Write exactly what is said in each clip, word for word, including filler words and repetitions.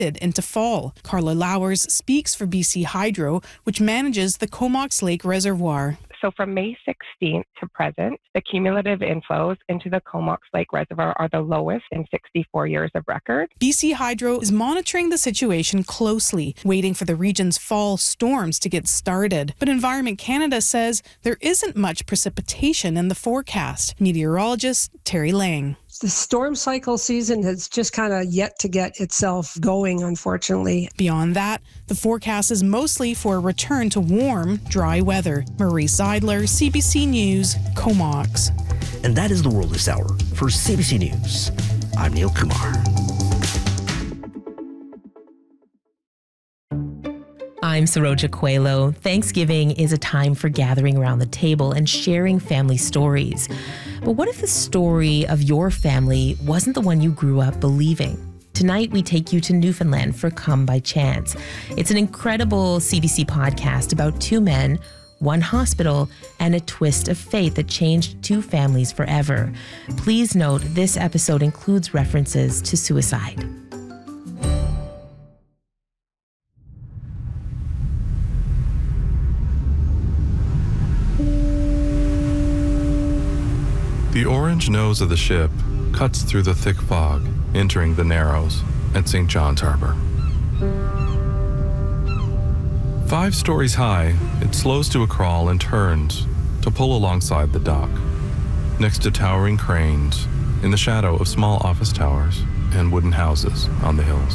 shifted into fall. Carla Lowers speaks for B C Hydro, which manages the Comox Lake Reservoir. So from May sixteenth to present, the cumulative inflows into the Comox Lake Reservoir are the lowest in sixty-four years of record. B C Hydro is monitoring the situation closely, waiting for the region's fall storms to get started. But Environment Canada says there isn't much precipitation in the forecast. Meteorologist Terry Lang. The storm cycle season has just kind of yet to get itself going, unfortunately. Beyond that, the forecast is mostly for a return to warm, dry weather. Marie Seidler, C B C News, Comox. And that is the World this hour. For C B C News, I'm Neil Kumar. I'm Saroja Coelho. Thanksgiving is a time for gathering around the table and sharing family stories. But what if the story of your family wasn't the one you grew up believing? Tonight, we take you to Newfoundland for Come by Chance. It's an incredible C B C podcast about two men, one hospital, and a twist of fate that changed two families forever. Please note, this episode includes references to suicide. The orange nose of the ship cuts through the thick fog, entering the Narrows at Saint John's Harbor. Five stories high, it slows to a crawl and turns to pull alongside the dock, next to towering cranes in the shadow of small office towers and wooden houses on the hills.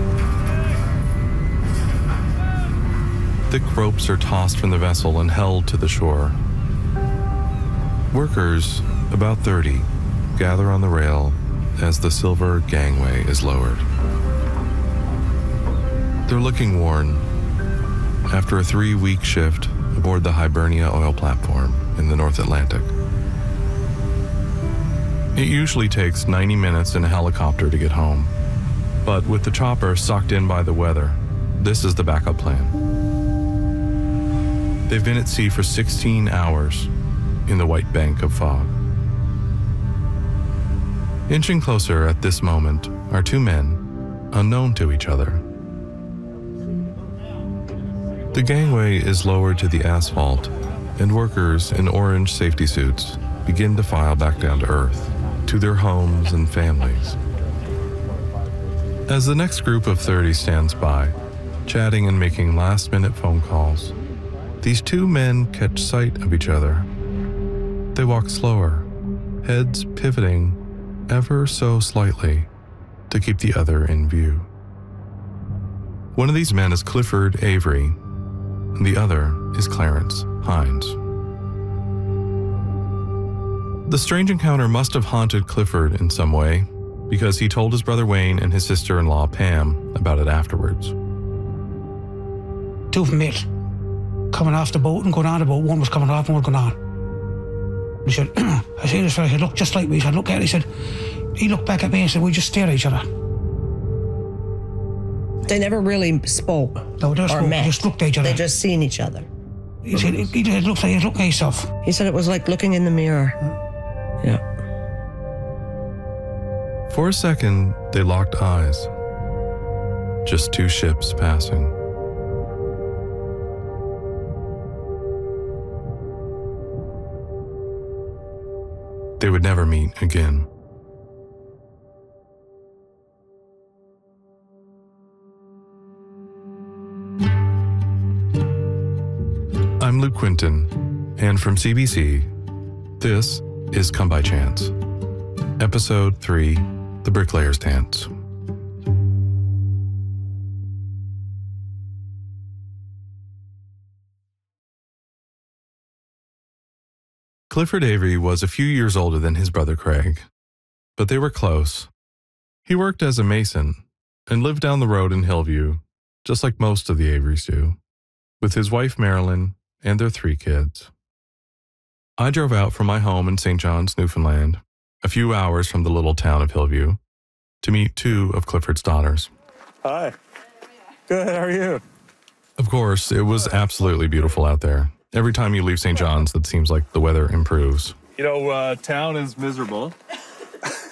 Thick ropes are tossed from the vessel and held to the shore. Workers, about thirty, gather on the rail as the silver gangway is lowered. They're looking worn after a three-week shift aboard the Hibernia oil platform in the North Atlantic. It usually takes ninety minutes in a helicopter to get home, but with the chopper sucked in by the weather, this is the backup plan. They've been at sea for sixteen hours in the white bank of fog. Inching closer at this moment are two men, unknown to each other. The gangway is lowered to the asphalt, and workers in orange safety suits begin to file back down to earth, to their homes and families. As the next group of thirty stands by, chatting and making last-minute phone calls, these two men catch sight of each other. They walk slower, heads pivoting ever so slightly to keep the other in view. One of these men is Clifford Avery, and the other is Clarence Hines. The strange encounter must have haunted Clifford in some way, because he told his brother Wayne and his sister-in-law Pam about it afterwards. Two of them met, coming off the boat and going on the boat. One was coming off and one was going on. He said, I seen this fella, he looked just like me. He said, look at it. He said, he looked back at me and said, we just stared at each other. They never really spoke No, they just, or spoke, met. They just looked at each other. They just seen each other. He said, he said, look like he's looking at himself. He said it was like looking in the mirror. Yeah. For a second, they locked eyes. Just two ships passing. They would never meet again. I'm Luke Quinton, and from C B C, this is Come by Chance. Episode three, The Bricklayer's Dance. Clifford Avery was a few years older than his brother Craig, but they were close. He worked as a mason and lived down the road in Hillview, just like most of the Averys do, with his wife Marilyn and their three kids. I drove out from my home in Saint John's, Newfoundland, a few hours from the little town of Hillview, to meet two of Clifford's daughters. Hi. Good, how are you? Of course, it was absolutely beautiful out there. Every time you leave Saint John's, it seems like the weather improves. You know, uh, town is miserable.